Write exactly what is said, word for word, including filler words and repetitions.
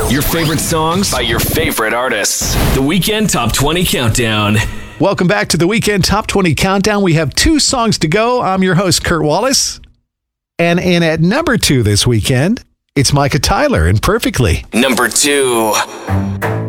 Your favorite songs by your favorite artists. The Weekend Top twenty Countdown. Welcome back to the Weekend Top twenty Countdown. We have two songs to go. I'm your host, Kurt Wallace. And in at number two this weekend, it's Micah Tyler and Perfectly. Number two.